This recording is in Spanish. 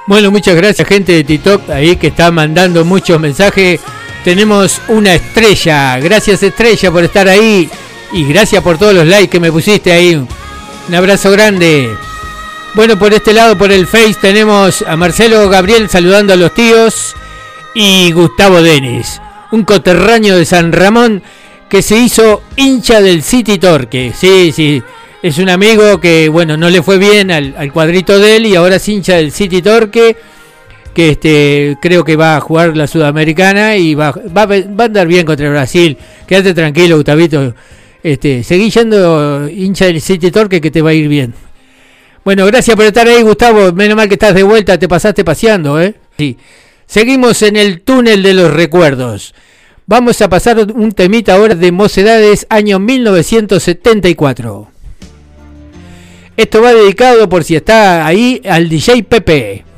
Bueno, muchas gracias, gente de TikTok ahí que está mandando muchos mensajes. Tenemos una estrella. Gracias, estrella, por estar ahí. Y gracias por todos los likes que me pusiste ahí. Un abrazo grande. Bueno, por este lado, por el Face, tenemos a Marcelo Gabriel saludando a los tíos. Y Gustavo Denis, un coterráneo de San Ramón que se hizo hincha del City Torque. Sí. Es un amigo que, bueno, no le fue bien al cuadrito de él y ahora es hincha del City Torque, que creo que va a jugar la Sudamericana y va a andar bien contra Brasil. Quédate tranquilo, Gustavito. Seguí yendo hincha del City Torque, que te va a ir bien. Bueno, gracias por estar ahí, Gustavo. Menos mal que estás de vuelta, te pasaste paseando, ¿eh? Sí. Seguimos en el túnel de los recuerdos. Vamos a pasar un temita ahora de Mocedades, año 1974. Esto va dedicado, por si está ahí, al DJ Pepe.